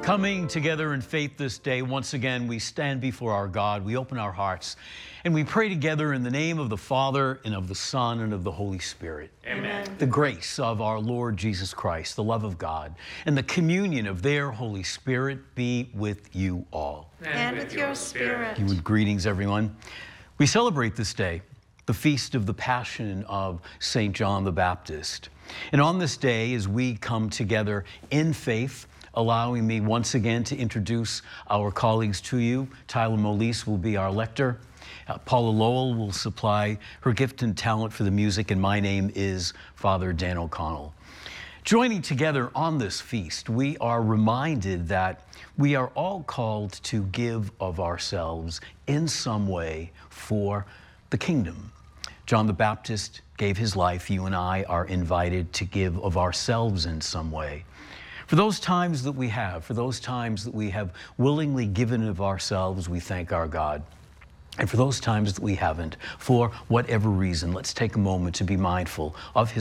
Coming together in faith this day, once again, we stand before our God, we open our hearts, and we pray together in the name of the Father, and of the Son, and of the Holy Spirit. Amen. The grace of our Lord Jesus Christ, the love of God, and the communion of their Holy Spirit be with you all. And with your spirit. You with greetings, everyone. We celebrate this day, the feast of the Passion of St. John the Baptist. And on this day, as we come together in faith, allowing me once again to introduce our colleagues to you. Tyler Molise will be our lector. Paula Lowell will supply her gift and talent for the music, and my name is Father Dan O'Connell. Joining together on this feast, we are reminded that we are all called to give of ourselves in some way for the kingdom. John the Baptist gave his life. You and I are invited to give of ourselves in some way. For those times that we have, for those times that we have willingly given of ourselves, we thank our God. And for those times that we haven't, for whatever reason, let's take a moment to be mindful of his